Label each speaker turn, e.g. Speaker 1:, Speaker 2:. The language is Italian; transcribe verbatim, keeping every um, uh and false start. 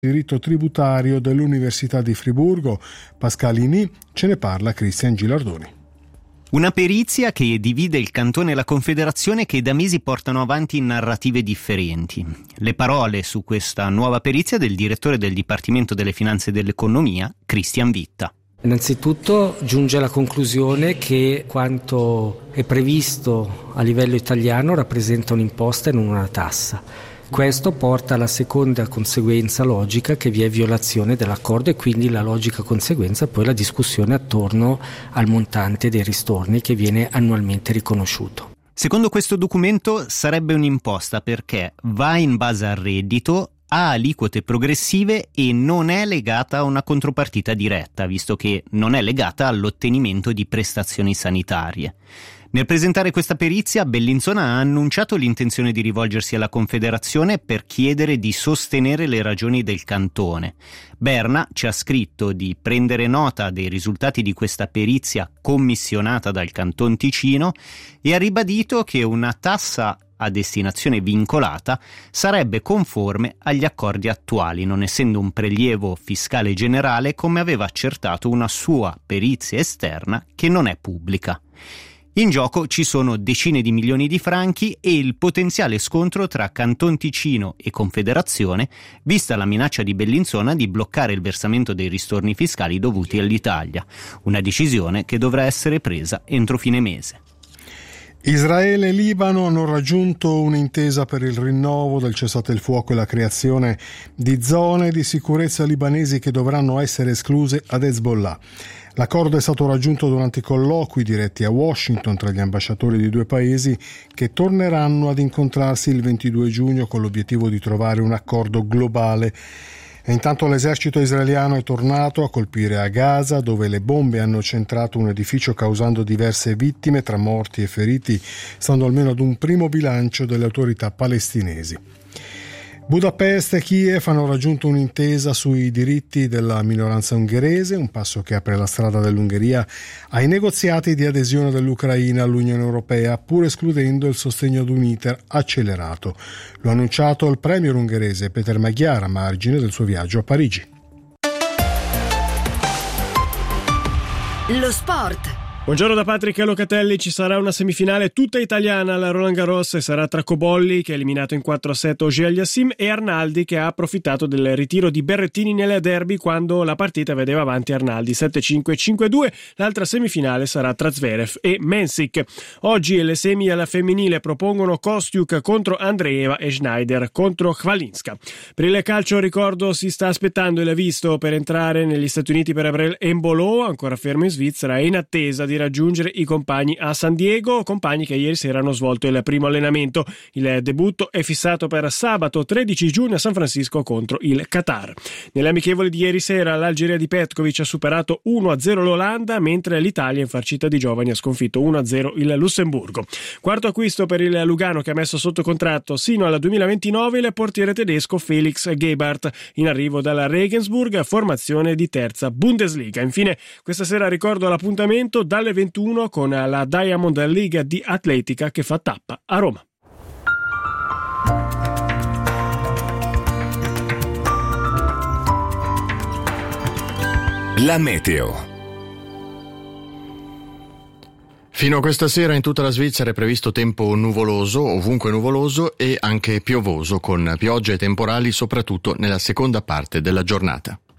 Speaker 1: diritto tributario dell'Università di Friburgo. Pascalini, ce ne parla Cristian Gilardoni.
Speaker 2: Una perizia che divide il cantone e la confederazione, che da mesi portano avanti narrative differenti. Le parole su questa nuova perizia del direttore del Dipartimento delle Finanze e dell'Economia, Christian Witta.
Speaker 3: Innanzitutto giunge alla conclusione che quanto è previsto a livello italiano rappresenta un'imposta e non una tassa. Questo porta alla seconda conseguenza logica, che vi è violazione dell'accordo, e quindi la logica conseguenza poi la discussione attorno al montante dei ristorni che viene annualmente riconosciuto.
Speaker 2: Secondo questo documento sarebbe un'imposta perché va in base al reddito, ha aliquote progressive e non è legata a una contropartita diretta, visto che non è legata all'ottenimento di prestazioni sanitarie. Nel presentare questa perizia, Bellinzona ha annunciato l'intenzione di rivolgersi alla Confederazione per chiedere di sostenere le ragioni del cantone. Berna ci ha scritto di prendere nota dei risultati di questa perizia commissionata dal Canton Ticino e ha ribadito che una tassa a destinazione vincolata sarebbe conforme agli accordi attuali, non essendo un prelievo fiscale generale, come aveva accertato una sua perizia esterna che non è pubblica. In gioco ci sono decine di milioni di franchi e il potenziale scontro tra Canton Ticino e Confederazione, vista la minaccia di Bellinzona di bloccare il versamento dei ristorni fiscali dovuti all'Italia, una decisione che dovrà essere presa entro fine mese.
Speaker 1: Israele e Libano hanno raggiunto un'intesa per il rinnovo del cessate il fuoco e la creazione di zone di sicurezza libanesi che dovranno essere escluse ad Hezbollah. L'accordo è stato raggiunto durante i colloqui diretti a Washington tra gli ambasciatori di due paesi, che torneranno ad incontrarsi il ventidue giugno con l'obiettivo di trovare un accordo globale. E intanto l'esercito israeliano è tornato a colpire a Gaza, dove le bombe hanno centrato un edificio causando diverse vittime, tra morti e feriti, stando almeno ad un primo bilancio delle autorità palestinesi. Budapest e Kiev hanno raggiunto un'intesa sui diritti della minoranza ungherese, un passo che apre la strada dell'Ungheria ai negoziati di adesione dell'Ucraina all'Unione Europea, pur escludendo il sostegno ad un iter accelerato. Lo ha annunciato il premier ungherese Peter Magyar a margine del suo viaggio a Parigi.
Speaker 4: Lo sport.
Speaker 5: Buongiorno da Patrick Locatelli. Ci sarà una semifinale tutta italiana alla Roland Garros e sarà tra Cobolli, che ha eliminato in quattro a sette Auger-Aliassime, e Arnaldi, che ha approfittato del ritiro di Berrettini nel derby quando la partita vedeva avanti Arnaldi sette cinque cinque due. L'altra semifinale sarà tra Zverev e Mensik. Oggi le semi alla femminile propongono Kostiuk contro Andreeva e Schneider contro Khvalinska. Per il calcio, ricordo, si sta aspettando il visto per entrare negli Stati Uniti per Gabriel Embolo, ancora fermo in Svizzera e in attesa di raggiungere i compagni a San Diego, compagni che ieri sera hanno svolto il primo allenamento. Il debutto è fissato per sabato tredici giugno a San Francisco contro il Qatar. Nelle amichevoli di ieri sera l'Algeria di Petkovic ha superato uno a zero l'Olanda, mentre l'Italia, infarcita di giovani, ha sconfitto uno a zero il Lussemburgo. Quarto acquisto per il Lugano, che ha messo sotto contratto sino al duemilaventinove il portiere tedesco Felix Gebhardt, in arrivo dalla Regensburg, formazione di terza Bundesliga. Infine, questa sera ricordo l'appuntamento dalle ventuno con la Diamond League di atletica, che fa tappa a Roma.
Speaker 6: La meteo. Fino a questa sera in tutta la Svizzera è previsto tempo nuvoloso, ovunque nuvoloso, e anche piovoso, con piogge e temporali soprattutto nella seconda parte della giornata.